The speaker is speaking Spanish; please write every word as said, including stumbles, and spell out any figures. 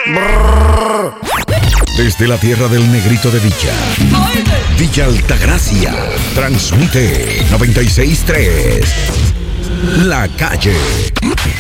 Desde la tierra del negrito de Villa, Villa Altagracia, transmite noventa y seis punto tres La Calle.